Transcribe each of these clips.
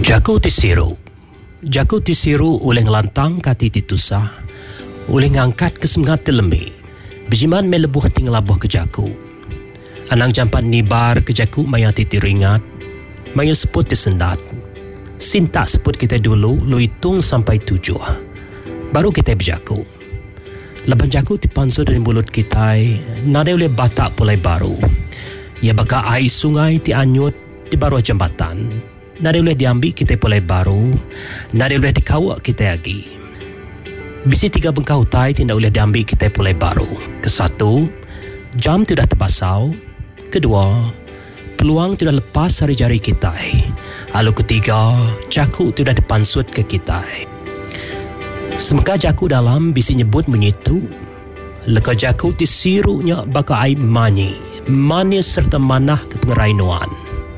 Jaku tisiru oleh ngelantang kati titusah, oleh ngangkat kesemangat telemi. Bejiman melebuh tinggal labuh ke jaku. Anang jampat nibar ke jaku maya titiringat, maya seput disendat. Sintak seput kita dulu, lu hitung sampai 7. Baru kita berjaku. Leban jaku dipansur dari mulut kita, nada oleh batak pulai baru. Ia bakal air sungai dianyut di bawah jambatan. Nada boleh diambil kita pulai baru, nada boleh dikawak kita lagi. Bisi 3 bengkau tai tidak boleh diambil kita pulai baru. Kesatu, jam tidak terbasau. Kedua, peluang tidak lepas dari jari kita. Lalu ketiga, jaku tidak dipansut ke kita. Semeka jaku dalam bisi nyebut menyitu, leka jaku disiruknya bakal air mani serta manah ke pengerainuan.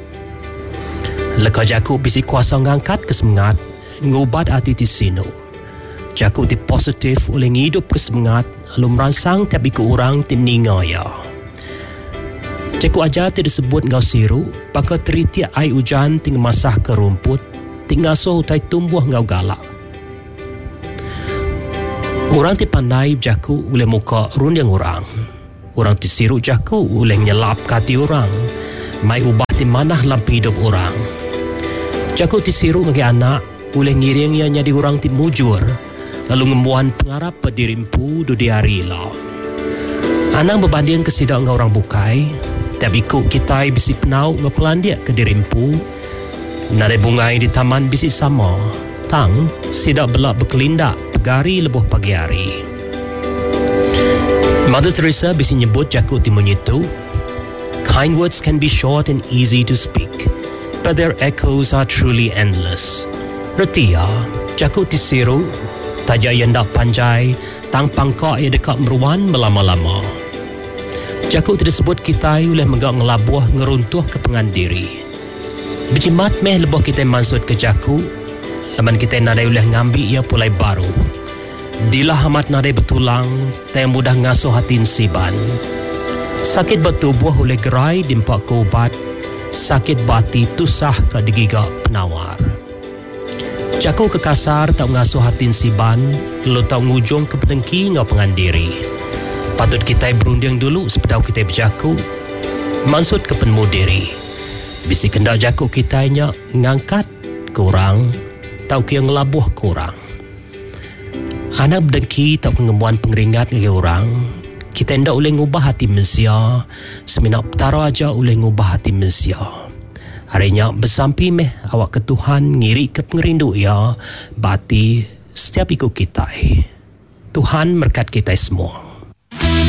Leka jaku bisi kuasa ngangkat kesemangat, ngubat hati di sino. Jaku di positif oleh ngidup kesemangat, lalu merangsang tapi ke orang tininga ya. Jaku ajar tidak sebut ngau siru, bakal teritiak air hujan tinggal masah ke rumput, tinggal so hutai tumbuh ngau galak. Orang dipandai jaku oleh muka runding orang. Orang disiru jaku oleh nyelap kati orang. Mai ubah di manah lampu hidup orang. Jaku disiru bagi anak oleh ngiringnya jadi orang timujur. Lalu ngembuhan pengarap pedirimpu do diari lah. Anak berbanding kesidak dengan orang bukai. Tapi ikut kita bisi penau ngepelandiak ke dirimpu. Nare bungai di taman bisi sama. Tang sidak belak berkelindak. Gari lebuh pagi hari. Mother Teresa bisi nyebut jaku timunyitu, kind words can be short and easy to speak, but their echoes are truly endless. Retia, jaku tisiru, taja yendak panjai, tang pangkak ia dekat meruan melama-lama. Jaku disebut kita oleh menggak ngelabuh ngeruntuh ke pengandiri. Berjimat meh lebuh kita mansut ke jaku, laman kita nadai oleh ngambil ia pulai baru. Dilah amat nadai betulang, tak mudah ngasuh hatin siban. Sakit bertubuh oleh gerai dimpak ke ubat, sakit bati tusah ke digigak penawar. Jaku ke kasar tak ngasuh hatin siban, lalu tak ngujung ke pedengki ngau pengandiri. Patut kita berunding dulu sepedau kita berjaku, mansut ke penmudiri. Bisi kendak jaku kitanya ngangkat kurang, tau kaya ngelabuh kurang. Anak berdengki tak pengembuan pengeringat dengan orang. Kita hendak boleh ngubah hati manusia. Seminak petara aja boleh ngubah hati manusia. Harinya bersampi meh awak ke Tuhan ngiri ke pengerindu ya. Bati setiap ikut kita. Tuhan berkat kita semua.